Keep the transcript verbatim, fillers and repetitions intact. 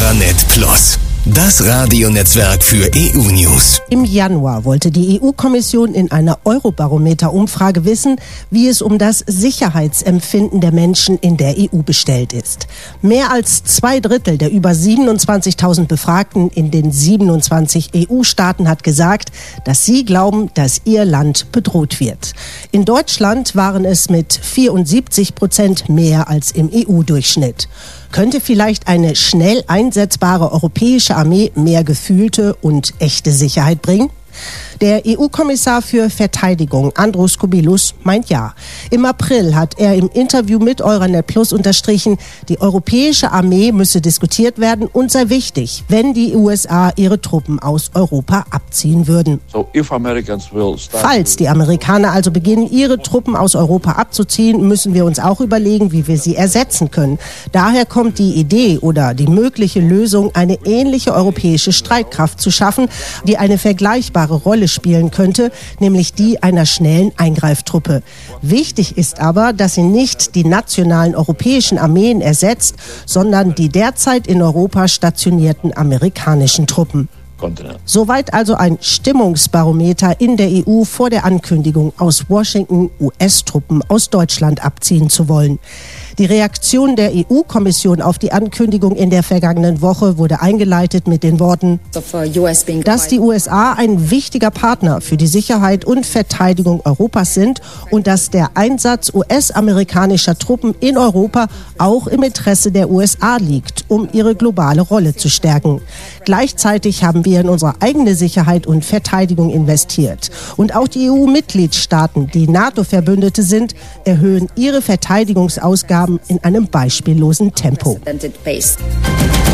Intranet Plus, das Radionetzwerk für E U-News. Im Januar wollte die E U-Kommission in einer Eurobarometer-Umfrage wissen, wie es um das Sicherheitsempfinden der Menschen in der E U bestellt ist. Mehr als zwei Drittel der über siebenundzwanzigtausend Befragten in den siebenundzwanzig E U-Staaten hat gesagt, dass sie glauben, dass ihr Land bedroht wird. In Deutschland waren es mit vierundsiebzig Prozent mehr als im E U-Durchschnitt. Könnte vielleicht eine schnell einsetzbare europäische Armee mehr gefühlte und echte Sicherheit bringen? Der E U-Kommissar für Verteidigung, Andrus Kubilus, meint ja. Im April hat er im Interview mit Euranet Plus unterstrichen, die europäische Armee müsse diskutiert werden und sei wichtig, wenn die U S A ihre Truppen aus Europa abziehen würden. So if Americans will start Falls die Amerikaner also beginnen, ihre Truppen aus Europa abzuziehen, müssen wir uns auch überlegen, wie wir sie ersetzen können. Daher kommt die Idee oder die mögliche Lösung, eine ähnliche europäische Streitkraft zu schaffen, die eine vergleichbare Rolle spielen könnte, nämlich die einer schnellen Eingreiftruppe. Wichtig ist aber, dass sie nicht die nationalen europäischen Armeen ersetzt, sondern die derzeit in Europa stationierten amerikanischen Truppen. Kontinent. Soweit also ein Stimmungsbarometer in der E U vor der Ankündigung, aus Washington U S-Truppen aus Deutschland abziehen zu wollen. Die Reaktion der E U-Kommission auf die Ankündigung in der vergangenen Woche wurde eingeleitet mit den Worten, dass die U S A ein wichtiger Partner für die Sicherheit und Verteidigung Europas sind und dass der Einsatz U S-amerikanischer Truppen in Europa auch im Interesse der U S A liegt, um ihre globale Rolle zu stärken. Gleichzeitig haben wir in unsere eigene Sicherheit und Verteidigung investiert. Und auch die E U-Mitgliedstaaten, die NATO-Verbündete sind, erhöhen ihre Verteidigungsausgaben in einem beispiellosen Tempo.